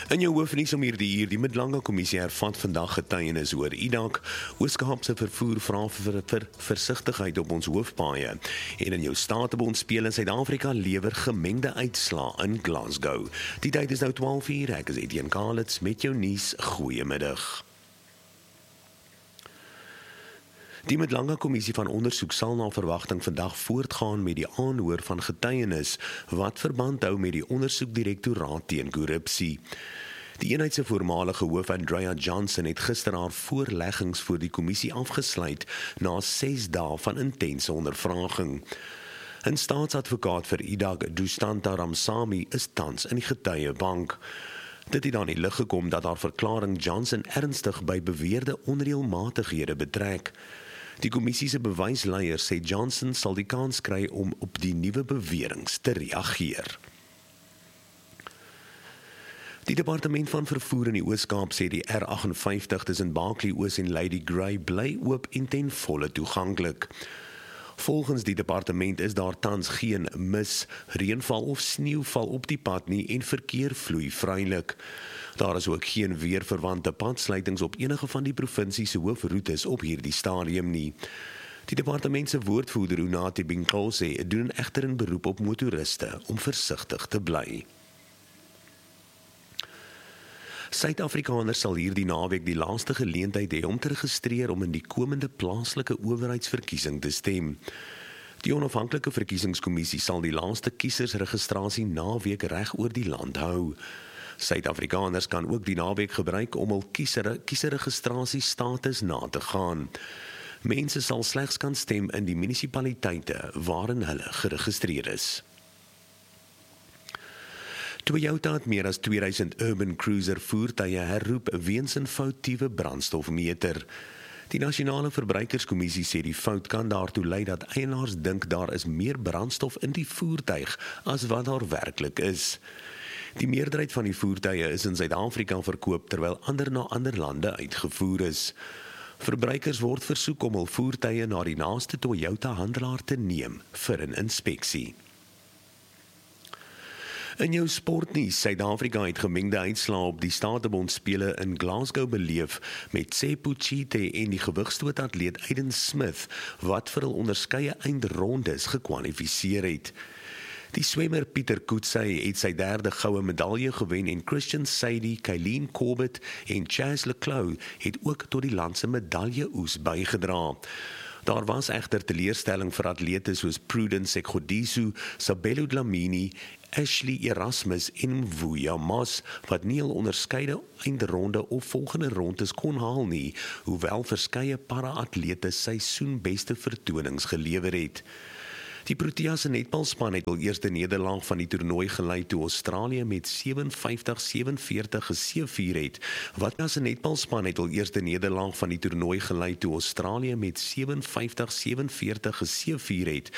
In jou hoofnuus om hierdie uur, die Middelanga Kommissie hervat vandag getuienis oor Idak. Oos-Kaapse vervoer vra vir versigtigheid op ons hoofpaaie. En in jou Statebond speel in Suid-Afrika lewer gemengde uitslae in Glasgow. Die tyd is nou 12:00. Ek is Etienne Kalitz met jou nuus. Goeiemiddag. Die Middelanga Kommissie van Ondersoek sal na verwagting vandag voortgaan met die aanhoor van getuienis wat verband hou met die ondersoekdirektoraat teen korrupsie. Die eenheid se voormalige hoof Andrea Johnson het gister haar voorleggings voor die kommissie afgesluit na 6 dae van intense ondervraging. 'n Staatsadvokaat vir Idak, Dustanta Ramsamy, is tans in die getuiebank. Dit het dan in lig gekom dat haar verklaring Johnson ernstig by beweerde onreëlmatighede betrek. Die kommissie se bewysleier sê Johnson sal die kans kry om op die nuwe beweringe te reageer. Die departement van vervoer in die Oos-Kaap sê die R58 tussen Barkly Oos en Lady Grey bly oop en ten volle toeganklik. Volgens die departement is daar tans geen reënval of sneeuval op die pad nie en verkeer vloei vrylik. Daar is ook geen weerverwante padsluitings op enige van die provinsie se hoofroetes op hierdie stadium nie. Die departement se woordvoerder Unati Binkose doen egter 'n beroep op motoriste om versigtig te bly. Suid-Afrikaners sal hierdie naweek die laaste geleentheid hê om te registreer om in die komende plaaslike owerheidsverkiesing te stem. Die onafhanklike verkiesingskommissie sal die laaste kiesersregistrasie naweek reg oor die land hou. Suid-Afrikaners kan ook die naweek gebruik om hul kieserregistrasiestatus na te gaan. Mense sal slegs kan stem in die munisipaliteite waarin hulle geregistreer is. Toyota het meer as 2000 Urban Cruiser voertuie herroep weens 'n foutiewe brandstofmeter. Die Nasionale Verbruikerskommissie sê die fout kan daartoe lei dat eienaars dink daar is meer brandstof in die voertuig as wat daar werklik is. Die meerderheid van die voertuie is in Suid-Afrika verkoop terwyl ander na ander lande uitgevoer is. Verbruikers word versoek om hul voertuie na die naaste Toyota handelaar te neem vir 'n inspeksie. In jou sportnuus, Suid-Afrika het gemengde uitslae op die Statebond spele in Glasgow beleef met Tsepo Chite en die gewigstootatleet Aiden Smith wat vir hul onderskeie eindrondes gekwalifiseer het. Die swemmer Pieter Koetsey het sy 3de goue medalje gewen en Christian Sadie, Kylene Corbett en Chas Leclerc het ook tot die land se medaljeoes bygedra. Daar was egter teleurstelling vir atlete soos Prudence Sekgodiso, Sabelo Dlamini, Ashley Erasmus en Mvuya Mas, wat nie hul onderskeide eindronde of volgende rondes kon haal nie, hoewel verskeie para-atlete seisoenbeste vertonings gelewer het. Die Proteas se netbalspan het hul eerste nederlaag van die toernooi gelei toe Australië met 57-47 geseëvier het. Wat as 'n netbalspan het hul eerste nederlaag van die toernooi gelei toe Australië met 57-47 geseëvier het